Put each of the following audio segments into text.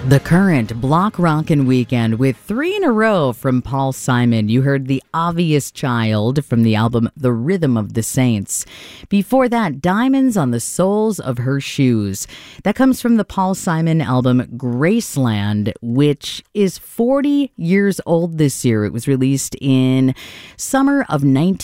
The Current Block Rockin' Weekend with 3 in a row from Paul Simon. You heard The Obvious Child from the album The Rhythm of the Saints. Before that, Diamonds on the Soles of Her Shoes. That comes from the Paul Simon album Graceland, which is 40 years old this year. It was released in summer of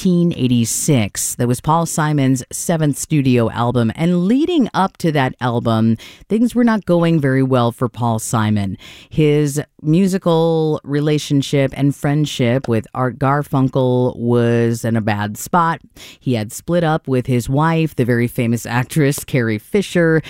1986. That was Paul Simon's 7th studio album. And leading up to that album, things were not going very well for Paul Simon. His musical relationship and friendship with Art Garfunkel was in a bad spot. He had split up with his wife, the very famous actress Carrie Fisher.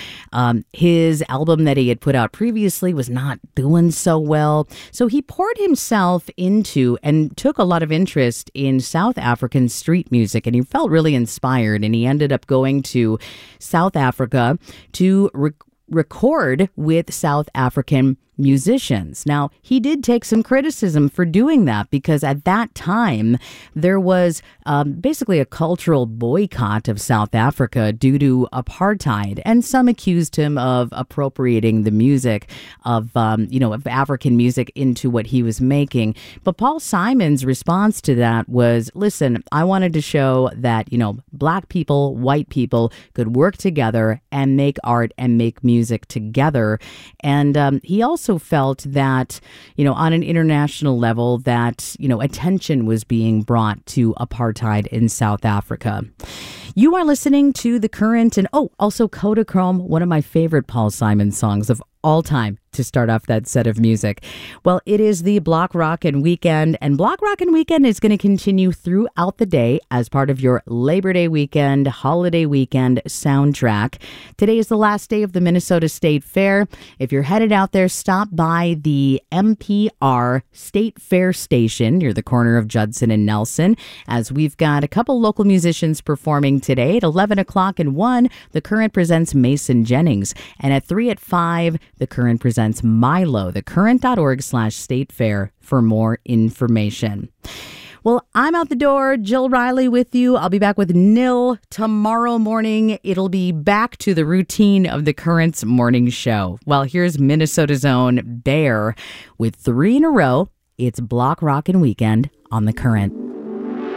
His album that he had put out previously was not doing so well. So he poured himself into and took a lot of interest in South African street music, and he felt really inspired, and he ended up going to South Africa to record with South African musicians. Now, he did take some criticism for doing that because at that time there was basically a cultural boycott of South Africa due to apartheid, and some accused him of appropriating the music of African music into what he was making. But Paul Simon's response to that was, listen, I wanted to show that, black people, white people could work together and make art and make music together. And he also felt that, on an international level, that, attention was being brought to apartheid in South Africa. You are listening to The Current, and also Kodachrome, one of my favorite Paul Simon songs of all time to start off that set of music. Well, it is the Block Rockin' Weekend, and Block Rockin' Weekend is going to continue throughout the day as part of your Labor Day weekend, holiday weekend soundtrack. Today is the last day of the Minnesota State Fair. If you're headed out there, stop by the MPR State Fair station near the corner of Judson and Nelson, as we've got a couple local musicians performing today. At 11 o'clock and 1, The Current presents Mason Jennings, and at 3 at 5, The Current presents Milo, thecurrent.org/state fair for more information. Well, I'm out the door. Jill Riley with you. I'll be back with Nil tomorrow morning. It'll be back to the routine of The Current's morning show. Well, here's Minnesota's own Bear with 3 in a row. It's Block Rockin' Weekend on The Current.